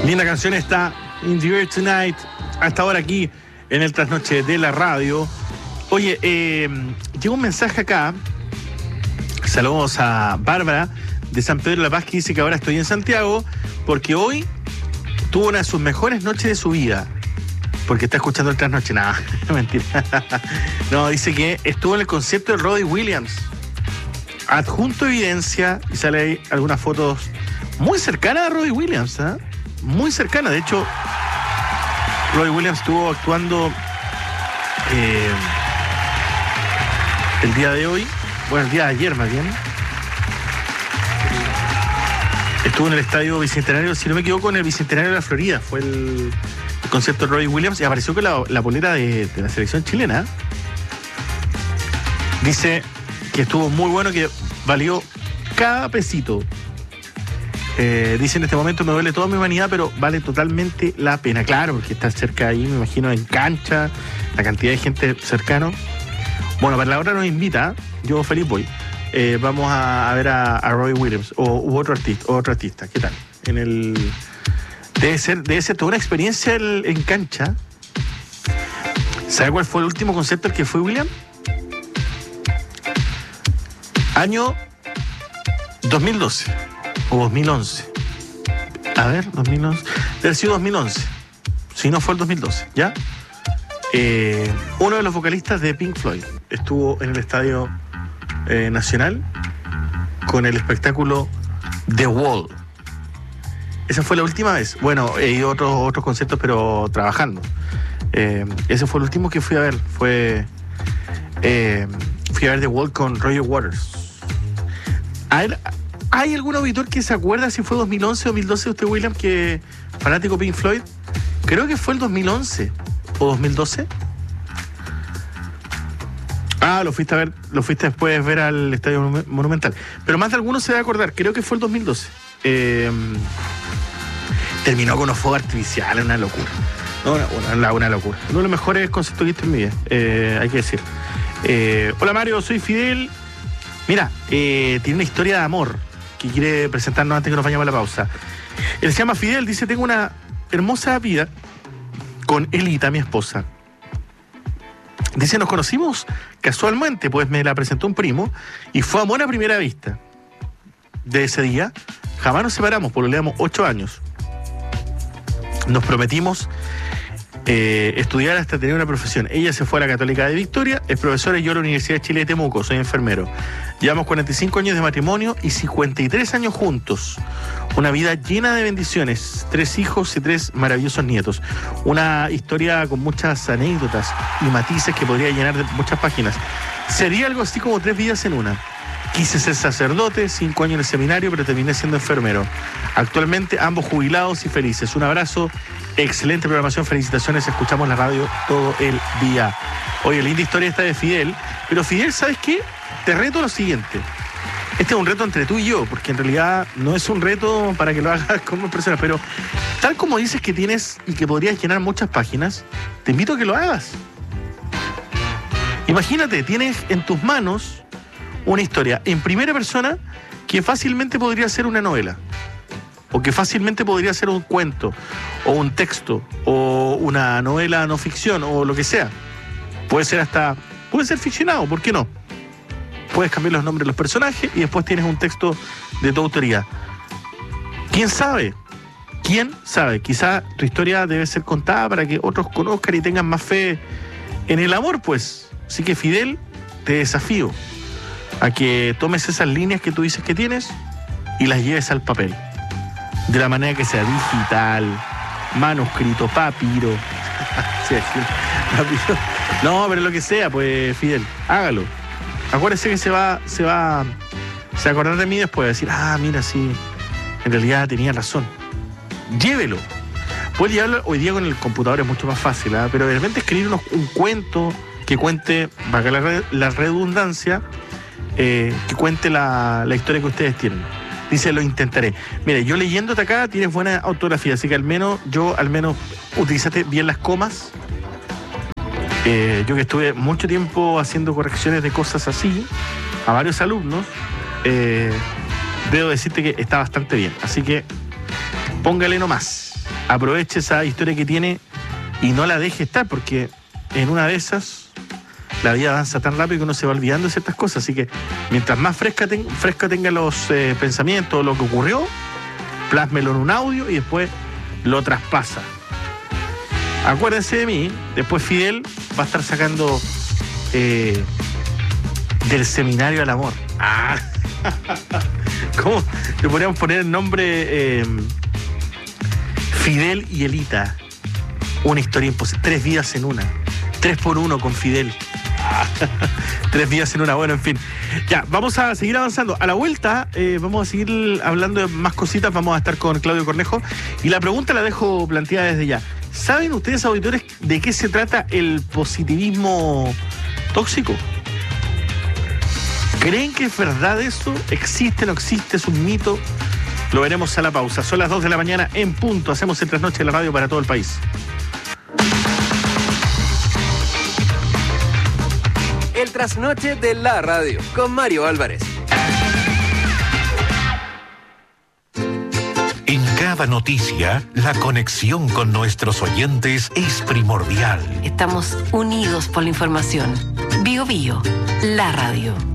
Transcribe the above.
Linda canción esta, In the Air Tonight, hasta ahora aquí en el Trasnoche de la Radio. Oye, llegó un mensaje acá. Saludos a Bárbara de San Pedro de la Paz, que dice que ahora estoy en Santiago porque hoy tuvo una de sus mejores noches de su vida. Porque está escuchando el Trasnoche. Nada, mentira. No, dice que estuvo en el concierto de Robbie Williams. Adjunto evidencia, y sale ahí algunas fotos muy cercanas a Robbie Williams, ¿eh? Muy cercana. De hecho, Robbie Williams estuvo actuando el día de hoy, bueno, el día de ayer más bien. Estuvo en el Estadio Bicentenario, si no me equivoco, en el Bicentenario de la Florida. Fue el concierto de Robbie Williams y apareció con la polera de la selección chilena. Dice que estuvo muy bueno, que valió cada pesito. Dice: en este momento me duele toda mi humanidad, pero vale totalmente la pena. Claro, porque está cerca ahí, me imagino, en cancha, la cantidad de gente cercano. Bueno, para la hora nos invita, yo feliz voy. Vamos a ver a Robbie Williams u otro artista. ¿Qué tal? Debe ser toda una experiencia en cancha. ¿Sabe cuál fue el último concierto al que fue William? Año 2012 o 2011. A ver, 2011. Debe haber sido 2011. Si no fue el 2012, ¿ya? Uno de los vocalistas de Pink Floyd estuvo en el Estadio Nacional con el espectáculo The Wall. Esa fue la última vez. Bueno, he ido a otros conciertos, pero trabajando. Ese fue el último que fui a ver. Fui a ver The Wall con Roger Waters. ¿Hay algún auditor que se acuerda si fue 2011 o 2012 usted, William, que fanático Pink Floyd? Creo que fue el 2011 o 2012. Lo fuiste después a ver al Estadio Monumental. Pero más de alguno se debe acordar. Creo que fue el 2012. Terminó con unos fuegos artificiales, una locura. Una locura. Uno de los mejores conciertos que he visto en mi vida, hay que decir. Hola Mario, soy Fidel. Mira, tiene una historia de amor que quiere presentarnos antes que nos vayamos a la pausa. Él se llama Fidel, dice: tengo una hermosa vida con Elita, mi esposa. Dice: nos conocimos casualmente, pues me la presentó un primo y fue amor a primera vista. De ese día jamás nos separamos, pololeamos 8 años. Nos prometimos estudiar hasta tener una profesión. Ella se fue a la Católica de Victoria, es profesora, y yo a la Universidad de Chile de Temuco, soy enfermero. Llevamos 45 años de matrimonio y 53 años juntos. Una vida llena de bendiciones, 3 hijos y 3 maravillosos nietos. Una historia con muchas anécdotas y matices que podría llenar de muchas páginas. Sería algo así como 3 vidas en una. Quise ser sacerdote, 5 años en el seminario, pero terminé siendo enfermero. Actualmente ambos jubilados y felices. Un abrazo, excelente programación, felicitaciones, escuchamos la radio todo el día. Oye, linda historia esta de Fidel. Pero Fidel, ¿sabes qué? Te reto lo siguiente. Este es un reto entre tú y yo, porque en realidad no es un reto para que lo hagas con más personas, pero tal como dices que tienes y que podrías llenar muchas páginas, te invito a que lo hagas. Imagínate, tienes en tus manos una historia en primera persona que fácilmente podría ser una novela, o que fácilmente podría ser un cuento, o un texto, o una novela no ficción, o lo que sea. Puede ser ficcionado, ¿por qué no? Puedes cambiar los nombres de los personajes y después tienes un texto de tu autoría. ¿Quién sabe? Quizá tu historia debe ser contada para que otros conozcan y tengan más fe en el amor, pues. Así que, Fidel, te desafío a que tomes esas líneas que tú dices que tienes y las lleves al papel. De la manera que sea digital, manuscrito, papiro. Sí, papiro. No, pero lo que sea, pues, Fidel, hágalo. Acuérdese que se va a acordar de mí después, a decir: mira, sí, en realidad tenía razón. Llévelo. Puedes llevarlo hoy día con el computador, es mucho más fácil, pero de repente escribir un cuento que cuente, valga la redundancia, que cuente la historia que ustedes tienen. Dice: lo intentaré. Mira, yo leyéndote acá tienes buena ortografía, así que al menos utilizaste bien las comas. Yo que estuve mucho tiempo haciendo correcciones de cosas así a varios alumnos, debo decirte que está bastante bien. Así que póngale nomás. aproveche esa historia que tiene y no la deje estar, porque en una de esas la vida avanza tan rápido que uno se va olvidando de ciertas cosas. Así que mientras más fresca tenga los pensamientos, lo que ocurrió, plásmelo en un audio y después lo traspasa. Acuérdense de mí, después Fidel va a estar sacando del seminario al amor. ¿Cómo? Le podríamos poner el nombre Fidel y Elita. Una historia imposible. 3 vidas en una. 3x1 con Fidel. 3 vidas en una. Bueno, en fin. Ya, vamos a seguir avanzando. A la vuelta vamos a seguir hablando de más cositas. Vamos a estar con Claudio Cornejo. Y la pregunta la dejo planteada desde ya. ¿Saben ustedes, auditores, de qué se trata el positivismo tóxico? ¿Creen que es verdad eso? ¿Existe, no existe? ¿Es un mito? Lo veremos a la pausa. Son las 2 de la mañana en punto. Hacemos el trasnoche de la radio para todo el país. El trasnoche de la radio con Mario Álvarez. En cada noticia, la conexión con nuestros oyentes es primordial. Estamos unidos por la información. Bío Bío, la radio.